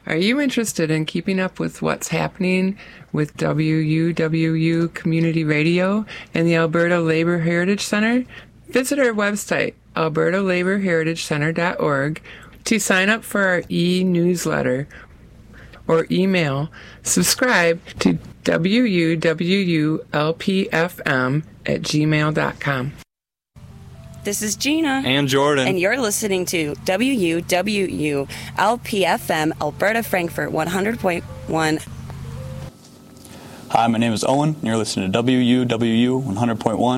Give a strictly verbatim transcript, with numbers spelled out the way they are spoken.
Are you interested in keeping up with what's happening with W U W U Community Radio and the Alberta Labour Heritage Centre? Visit our website, alberta labor heritage center dot org, to sign up for our e-newsletter or email subscribe to W U W U L P F M at gmail dot com. This is Gina. And Jordan. And you're listening to W U W U L P F M, Alberta Frankfurt, one hundred point one. Hi, my name is Owen, and you're listening to W U W U one hundred point one.